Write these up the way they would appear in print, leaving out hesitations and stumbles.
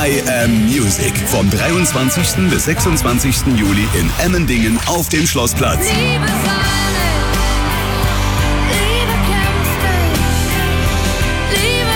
I Am Music. Vom 23. bis 26. Juli in Emmendingen auf dem Schlossplatz. Liebe Sonne, Liebe kämpft mich, Liebe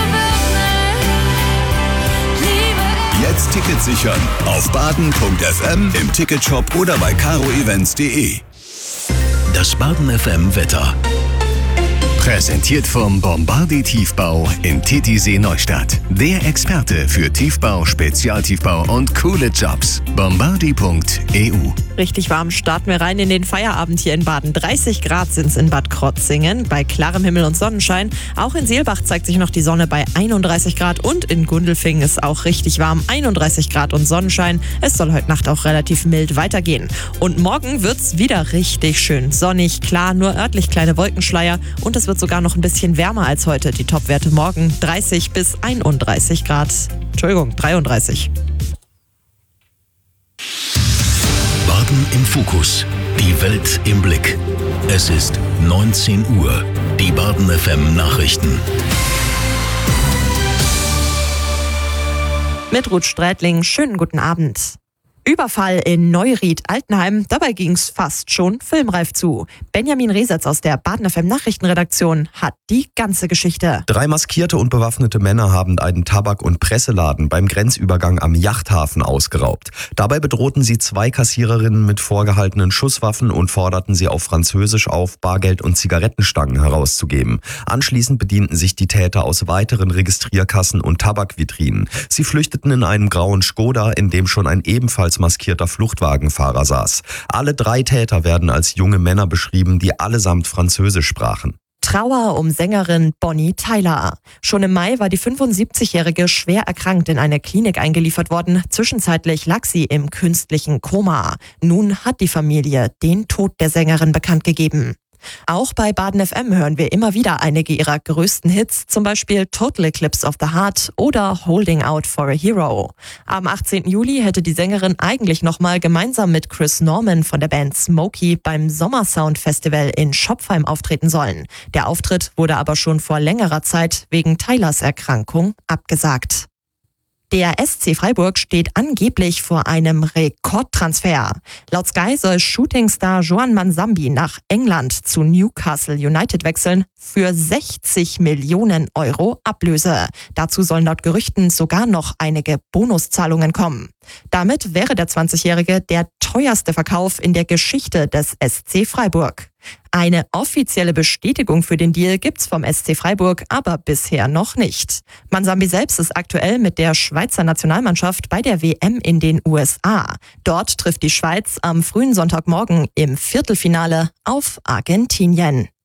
wird mich, Liebe. Jetzt Tickets sichern auf baden.fm, im Ticketshop oder bei caroevents.de. Das Baden FM Wetter. Präsentiert vom Bombardier Tiefbau in Titisee Neustadt. Der Experte für Tiefbau, Spezialtiefbau und coole Jobs. Bombardier.eu. Richtig warm starten wir rein in den Feierabend hier in Baden. 30 Grad sind es in Bad Krotzingen bei klarem Himmel und Sonnenschein. Auch in Seelbach zeigt sich noch die Sonne bei 31 Grad und in Gundelfingen ist auch richtig warm. 31 Grad und Sonnenschein. Es soll heute Nacht auch relativ mild weitergehen. Und morgen wird's wieder richtig schön. Sonnig, klar, nur örtlich kleine Wolkenschleier und es wird sogar noch ein bisschen wärmer als heute. Die Topwerte morgen 30 bis 31 Grad. Entschuldigung, 33. Baden im Fokus. Die Welt im Blick. Es ist 19 Uhr. Die Baden FM Nachrichten. Mit Ruth Strätling, schönen guten Abend. Überfall in Neuried-Altenheim, dabei ging's fast schon filmreif zu. Benjamin Resetz aus der Baden FM Nachrichtenredaktion hat die ganze Geschichte. 3 maskierte und bewaffnete Männer haben einen Tabak- und Presseladen beim Grenzübergang am Yachthafen ausgeraubt. Dabei bedrohten sie 2 Kassiererinnen mit vorgehaltenen Schusswaffen und forderten sie auf Französisch auf, Bargeld und Zigarettenstangen herauszugeben. Anschließend bedienten sich die Täter aus weiteren Registrierkassen und Tabakvitrinen. Sie flüchteten in einem grauen Skoda, in dem schon ein ebenfalls maskierter Fluchtwagenfahrer saß. Alle 3 Täter werden als junge Männer beschrieben, die allesamt Französisch sprachen. Trauer um Sängerin Bonnie Tyler. Schon im Mai war die 75-Jährige schwer erkrankt in eine Klinik eingeliefert worden. Zwischenzeitlich lag sie im künstlichen Koma. Nun hat die Familie den Tod der Sängerin bekannt gegeben. Auch bei Baden FM hören wir immer wieder einige ihrer größten Hits, zum Beispiel Total Eclipse of the Heart oder Holding Out for a Hero. Am 18. Juli hätte die Sängerin eigentlich nochmal gemeinsam mit Chris Norman von der Band Smokey beim Sommersound Festival in Schopfheim auftreten sollen. Der Auftritt wurde aber schon vor längerer Zeit wegen Tylers Erkrankung abgesagt. Der SC Freiburg steht angeblich vor einem Rekordtransfer. Laut Sky soll Shootingstar Joan Mansambi nach England zu Newcastle United wechseln für 60 Millionen Euro Ablöse. Dazu sollen laut Gerüchten sogar noch einige Bonuszahlungen kommen. Damit wäre der 20-Jährige der teuerste Verkauf in der Geschichte des SC Freiburg. Eine offizielle Bestätigung für den Deal gibt's vom SC Freiburg aber bisher noch nicht. Mansambi selbst ist aktuell mit der Schweizer Nationalmannschaft bei der WM in den USA. Dort trifft die Schweiz am frühen Sonntagmorgen im Viertelfinale auf Argentinien.